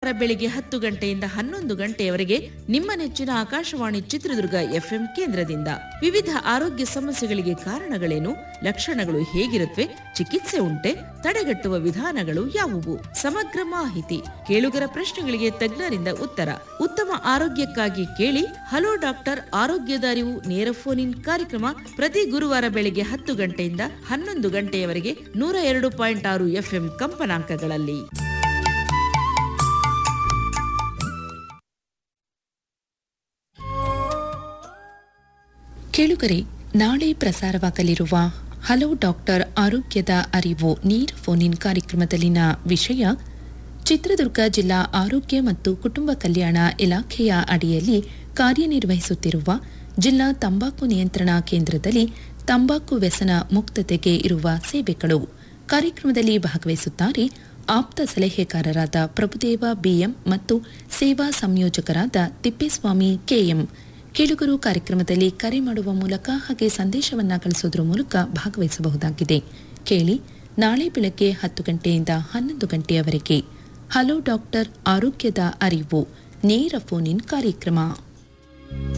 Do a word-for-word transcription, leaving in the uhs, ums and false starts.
ಬೆಳಿಗ್ಗೆ ಹತ್ತು ಗಂಟೆಯಿಂದ ಹನ್ನೊಂದು ಗಂಟೆಯವರೆಗೆ ನಿಮ್ಮ ನೆಚ್ಚಿನ ಆಕಾಶವಾಣಿ ಚಿತ್ರದುರ್ಗ ಎಫ್ಎಂ ಕೇಂದ್ರದಿಂದ ವಿವಿಧ ಆರೋಗ್ಯ ಸಮಸ್ಯೆಗಳಿಗೆ ಕಾರಣಗಳೇನು, ಲಕ್ಷಣಗಳು ಹೇಗಿರುತ್ತವೆ, ಚಿಕಿತ್ಸೆ ಉಂಟೆ, ತಡೆಗಟ್ಟುವ ವಿಧಾನಗಳು ಯಾವುವು, ಸಮಗ್ರ ಮಾಹಿತಿ, ಕೇಳುಗರ ಪ್ರಶ್ನೆಗಳಿಗೆ ತಜ್ಞರಿಂದ ಉತ್ತರ. ಉತ್ತಮ ಆರೋಗ್ಯಕ್ಕಾಗಿ ಕೇಳಿ ಹಲೋ ಡಾಕ್ಟರ್, ಆರೋಗ್ಯದ ಅರಿವು ನೇರ ಫೋನ್ ಇನ್ ಕಾರ್ಯಕ್ರಮ ಪ್ರತಿ ಗುರುವಾರ ಬೆಳಿಗ್ಗೆ ಹತ್ತು ಗಂಟೆಯಿಂದ ಹನ್ನೊಂದು ಗಂಟೆಯವರೆಗೆ ನೂರ ಎರಡು ಪಾಯಿಂಟ್ ಆರು ಎಫ್ಎಂ ಕಂಪನಾಂಕಗಳಲ್ಲಿ. ಕೇಳುಗರೆ, ನಾಳೆ ಪ್ರಸಾರವಾಗಲಿರುವ ಹಲೋ ಡಾಕ್ಟರ್ ಆರೋಗ್ಯದ ಅರಿವು ನೇರ ಫೋನ್ ಇನ್ ಕಾರ್ಯಕ್ರಮದಲ್ಲಿನ ವಿಷಯ ಚಿತ್ರದುರ್ಗ ಜಿಲ್ಲಾ ಆರೋಗ್ಯ ಮತ್ತು ಕುಟುಂಬ ಕಲ್ಯಾಣ ಇಲಾಖೆಯ ಅಡಿಯಲ್ಲಿ ಕಾರ್ಯನಿರ್ವಹಿಸುತ್ತಿರುವ ಜಿಲ್ಲಾ ತಂಬಾಕು ನಿಯಂತ್ರಣ ಕೇಂದ್ರದಲ್ಲಿ ತಂಬಾಕು ವ್ಯಸನ ಮುಕ್ತತೆಗೆ ಇರುವ ಸೇವೆಗಳು. ಕಾರ್ಯಕ್ರಮದಲ್ಲಿ ಭಾಗವಹಿಸುತ್ತಾರೆ ಆಪ್ತ ಸಲಹೆಗಾರರಾದ ಪ್ರಭುದೇವ ಬಿಎಂ ಮತ್ತು ಸೇವಾ ಸಂಯೋಜಕರಾದ ತಿಪ್ಪೇಸ್ವಾಮಿ ಕೆಎಂ. ಕೇಳುಗರು ಕಾರ್ಯಕ್ರಮದಲ್ಲಿ ಕರೆ ಮಾಡುವ ಮೂಲಕ ಹಾಗೆ ಸಂದೇಶವನ್ನ ಕಳಿಸುವುದರ ಮೂಲಕ ಭಾಗವಹಿಸಬಹುದಾಗಿದೆ. ಕೇಳಿ, ನಾಳೆ ಬೆಳಗ್ಗೆ ಹತ್ತು ಗಂಟೆಯಿಂದ ಹನ್ನೊಂದು ಗಂಟೆಯವರೆಗೆ ಹಲೋ ಡಾಕ್ಟರ್ ಆರೋಗ್ಯದ ಅರಿವು ನೇರ ಫೋನ್ ಇನ್ ಕಾರ್ಯಕ್ರಮ.